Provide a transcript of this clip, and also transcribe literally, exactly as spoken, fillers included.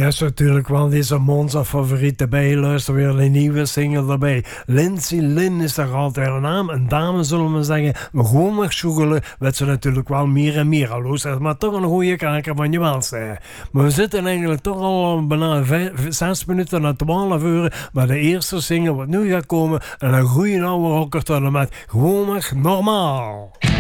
Ja, is natuurlijk wel deze Monza favoriet erbij. Luister weer een nieuwe single erbij. Lindsay Lynn is daar altijd een naam. Een dame, zullen we zeggen. Maar gewoon maar zoekelen, werd ze natuurlijk wel meer en meer. Hallo, zeg maar toch een goede kaker van je welste. Maar we zitten eigenlijk toch al bijna vijf, zes minuten na twaalf uur. Maar de eerste single wat nu gaat komen. En een goede oude rocker tot en met gewoon maar normaal.